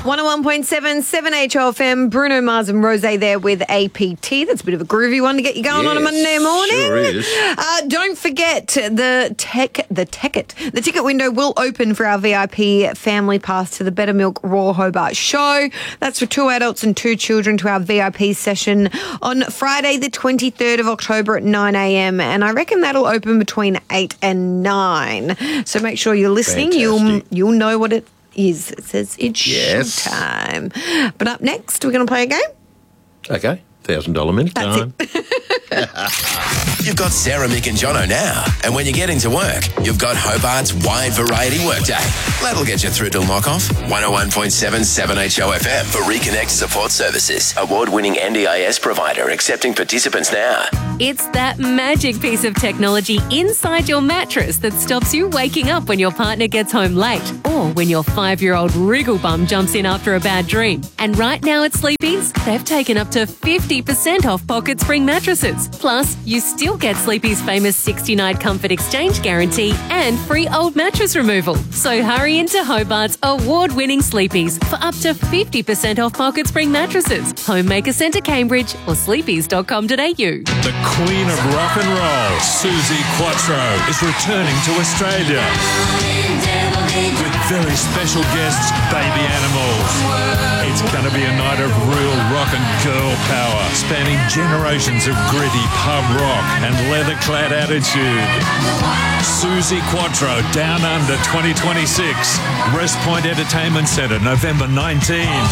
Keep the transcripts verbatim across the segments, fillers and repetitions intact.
one oh one point seven, seven H O F M, Bruno Mars and Rosé there with A P T. That's a bit of a groovy one to get you going yes, on a Monday morning. Sure is. Uh, don't forget the tech, the ticket. The ticket window will open for our V I P family pass to the Better Milk Raw Hobart show. That's for two adults and two children to our V I P session on Friday, the twenty-third of October at nine a.m. And I reckon that'll open between eight and nine. So make sure you're listening. You'll you'll know what it is. It says it's yes. showtime. But up next, we're going to play a game. Okay, one thousand dollars minute That's time. You've got Sarah, Mick and Jono now. And when you get into work, you've got Hobart's wide variety workday. That'll get you through till knock-off. one oh one point seven, seven H O F M for Reconnect Support Services. Award-winning N D I S provider accepting participants now. It's that magic piece of technology inside your mattress that stops you waking up when your partner gets home late or when your five-year-old wriggle bum jumps in after a bad dream. And right now at Sleepy's, they've taken up to fifty percent off Pocket Spring mattresses. Plus, you still get Sleepy's famous sixty-night comfort exchange guarantee and free old mattress removal. So hurry into Hobart's award-winning Sleepy's for up to fifty percent off Pocket Spring mattresses. Homemaker Centre Cambridge or sleepies dot com dot a u. The Queen of Rock and Roll, Suzi Quatro, is returning to Australia with very special guests, Baby Animals. It's going to be a night of real rock and girl power, spanning generations of gritty pub rock and leather-clad attitude. Suzi Quatro, Down Under twenty twenty-six, West Point Entertainment Centre, November nineteenth.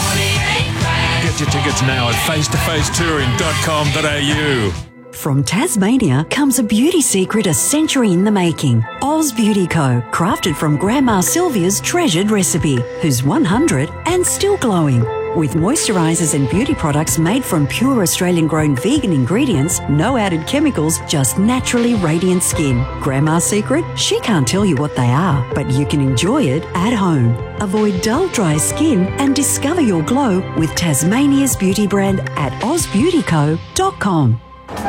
Get your tickets now at face to face touring dot com dot a u. From Tasmania comes a beauty secret a century in the making. Oz Beauty Co. Crafted from Grandma Sylvia's treasured recipe, who's one hundred and still glowing. With moisturisers and beauty products made from pure Australian-grown vegan ingredients, no added chemicals, just naturally radiant skin. Grandma's secret? She can't tell you what they are, but you can enjoy it at home. Avoid dull, dry skin and discover your glow with Tasmania's beauty brand at oz beauty co dot com.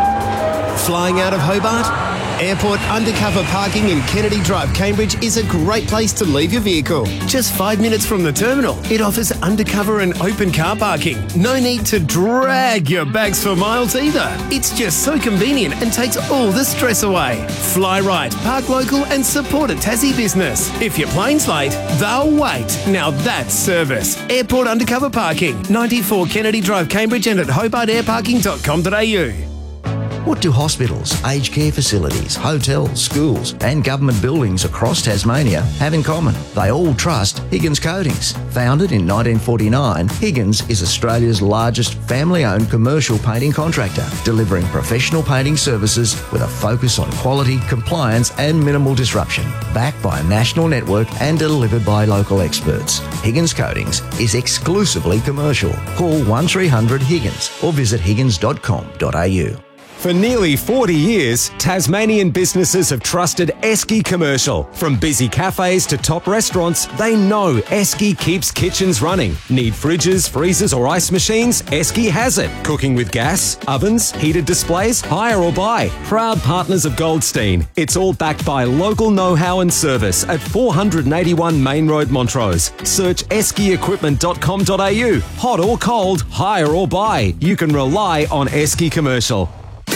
Flying out of Hobart? Airport undercover parking in Kennedy Drive, Cambridge is a great place to leave your vehicle. Just five minutes from the terminal, it offers undercover and open car parking. No need to drag your bags for miles either. It's just so convenient and takes all the stress away. Fly right, park local and support a Tassie business. If your plane's late, they'll wait. Now that's service. Airport undercover parking, ninety-four Kennedy Drive, Cambridge and at hobart air parking dot com dot a u. What do hospitals, aged care facilities, hotels, schools and government buildings across Tasmania have in common? They all trust Higgins Coatings. Founded in nineteen forty-nine, Higgins is Australia's largest family-owned commercial painting contractor, delivering professional painting services with a focus on quality, compliance and minimal disruption. Backed by a national network and delivered by local experts. Higgins Coatings is exclusively commercial. Call one three hundred Higgins or visit higgins dot com dot a u. For nearly forty years, Tasmanian businesses have trusted Esky Commercial. From busy cafes to top restaurants, they know Esky keeps kitchens running. Need fridges, freezers or ice machines? Esky has it. Cooking with gas, ovens, heated displays, hire or buy. Proud partners of Goldstein. It's all backed by local know-how and service at four eighty-one Main Road, Montrose. Search esky equipment dot com dot a u. Hot or cold, hire or buy. You can rely on Esky Commercial.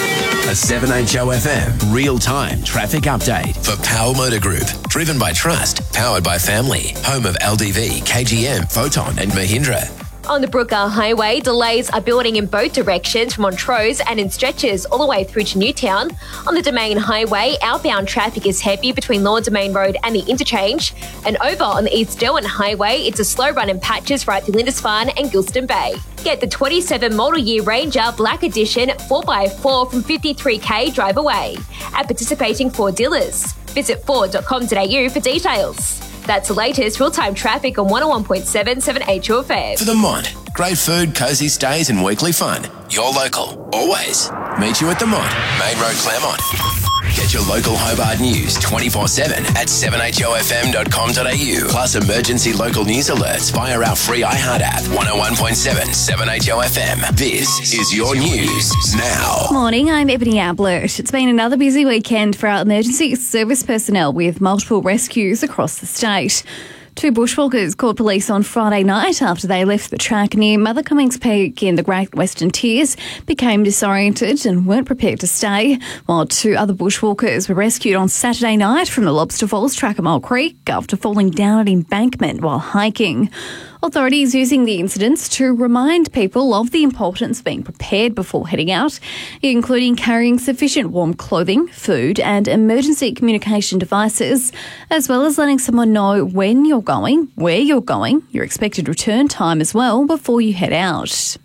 A seven H O F M real-time traffic update for Power Motor Group. Driven by trust, powered by family. Home of L D V, K G M, Photon and Mahindra. On the Brookar Highway, delays are building in both directions from Montrose and in stretches all the way through to Newtown. On the Domain Highway, outbound traffic is heavy between Lawn Domain Road and the interchange. And over on the East Derwent Highway, it's a slow run in patches right to Lindisfarne and Gilston Bay. Get the twenty-seven model year Ranger Black Edition four by four from fifty-three k drive away at participating Ford dealers. Visit ford dot com dot a u for details. That's the latest real-time traffic on one oh one point seven, seven H O F M. For the Mont, great food, cosy stays and weekly fun. You're local, always. Meet you at the Mont, Main Road, Claremont. Get your local Hobart news twenty-four seven at seven h o f m dot com dot a u. Plus emergency local news alerts via our free iHeart app. one oh one point seven, seven H O F M. This is your news now. Morning, I'm Ebony Ablett. It's been another busy weekend for our emergency service personnel with multiple rescues across the state. Two bushwalkers called police on Friday night after they left the track near Mother Cummings Peak in the Great Western Tiers, became disoriented and weren't prepared to stay, while two other bushwalkers were rescued on Saturday night from the Lobster Falls track at Mole Creek after falling down an embankment while hiking. Authorities using the incidents to remind people of the importance of being prepared before heading out, including carrying sufficient warm clothing, food and emergency communication devices, as well as letting someone know when you're going, where you're going, your expected return time as well before you head out.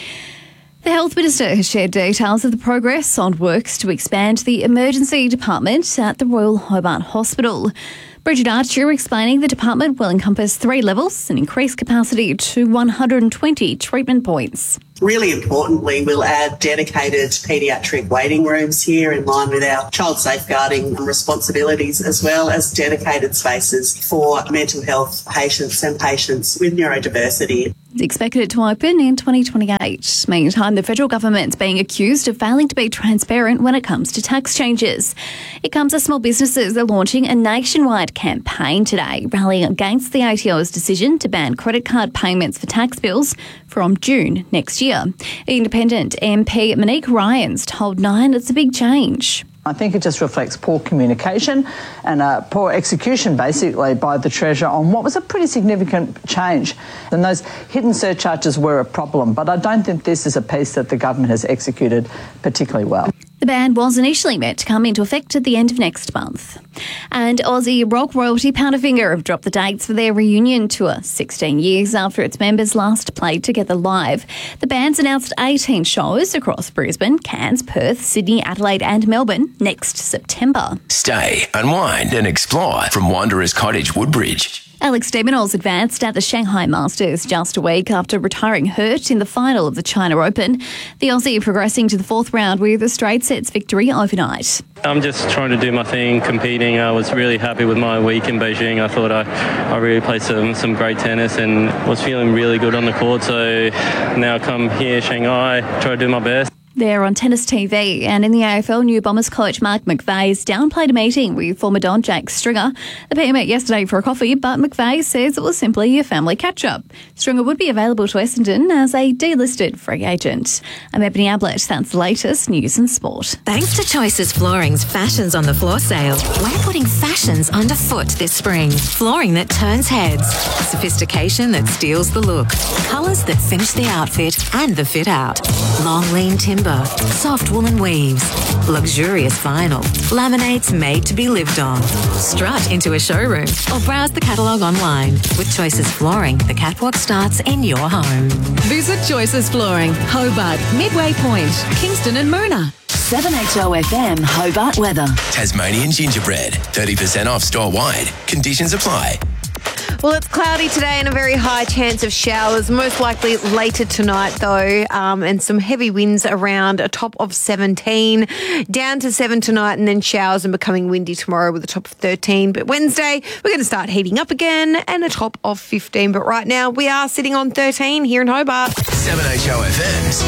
The Health Minister has shared details of the progress on works to expand the emergency department at the Royal Hobart Hospital. Bridget Archer explaining the department will encompass three levels and increase capacity to one hundred twenty treatment points. Really importantly, we'll add dedicated paediatric waiting rooms here in line with our child safeguarding responsibilities, as well as dedicated spaces for mental health patients and patients with neurodiversity. It's expected to open in twenty twenty-eight. Meantime, the federal government's being accused of failing to be transparent when it comes to tax changes. It comes as small businesses are launching a nationwide campaign today, rallying against the A T O's decision to ban credit card payments for tax bills from June next year. Independent M P Monique Ryans told Nine it's a big change. I think it just reflects poor communication and uh, poor execution, basically, by the Treasurer on what was a pretty significant change. And those hidden surcharges were a problem, but I don't think this is a piece that the government has executed particularly well. The ban was initially meant to come into effect at the end of next month. And Aussie rock royalty Powderfinger have dropped the dates for their reunion tour, sixteen years after its members last played together live. The band's announced eighteen shows across Brisbane, Cairns, Perth, Sydney, Adelaide and Melbourne next September. Stay, unwind and explore from Wanderers Cottage, Woodbridge. Alex de Minaur's advanced at the Shanghai Masters just a week after retiring hurt in the final of the China Open. The Aussie progressing to the fourth round with a straight sets victory overnight. I'm just trying to do my thing, competing. I was really happy with my week in Beijing. I thought I, I really played some, some great tennis and was feeling really good on the court. So now I come here, Shanghai, try to do my best. They're on Tennis T V, and in the A F L, new Bombers coach Mark McVeigh's downplayed a meeting with former Don Jake Stringer. The pair met yesterday for a coffee, but McVeigh says it was simply a family catch-up. Stringer would be available to Essendon as a delisted free agent. I'm Ebony Ablett. That's the latest news and sport. Thanks to Choices Flooring's Fashions on the Floor sale, we're putting fashions underfoot this spring. Flooring that turns heads, sophistication that steals the look, colours that finish the outfit and the fit out. Long, lean timber, soft woolen weaves, luxurious vinyl, laminates made to be lived on. Strut into a showroom or browse the catalogue online. With Choices Flooring, the catwalk starts in your home. Visit Choices Flooring, Hobart, Midway Point, Kingston and Moona. seven H O F M Hobart weather. Tasmanian gingerbread, thirty percent off store-wide. Conditions apply. Well, it's cloudy today and a very high chance of showers, most likely later tonight though, um, and some heavy winds around, a top of seventeen, down to seven tonight and then showers and becoming windy tomorrow with a top of thirteen. But Wednesday, we're going to start heating up again and a top of fifteen. But right now, we are sitting on thirteen here in Hobart. seven H O F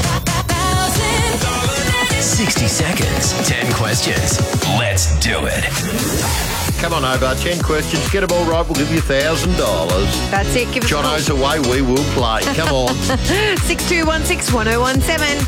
M's sixty seconds, ten questions. Let's do it. Come on, Hobart, ten questions. Get them all right, we'll give you one thousand dollars. That's it. Give us Jono's away, we will play. Come on. six two one six one oh one seven.